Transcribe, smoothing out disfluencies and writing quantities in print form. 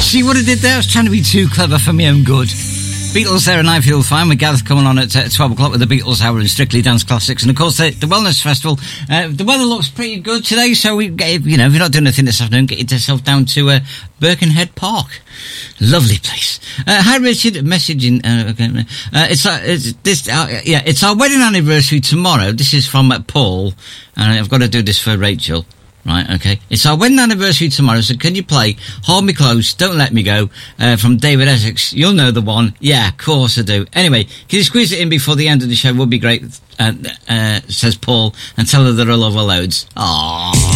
See what I did there? I was trying to be too clever for my own good. Beatles there and I Feel Fine with Gareth coming on at 12 o'clock with the Beatles Hour and Strictly Dance Classics. And of course the Wellness Festival. The weather looks pretty good today, so if you're not doing anything this afternoon, get yourself down to Birkenhead Park. Lovely place. Hi Richard, messaging. It's our wedding anniversary tomorrow. This is from Paul, and I've got to do this for Rachel. Right, okay. It's our wedding anniversary tomorrow, so can you play Hold Me Close, Don't Let Me Go, from David Essex? You'll know the one. Yeah, of course I do. Anyway, can you squeeze it in before the end of the show? Would be great, says Paul, and tell her that I love her loads. Aww.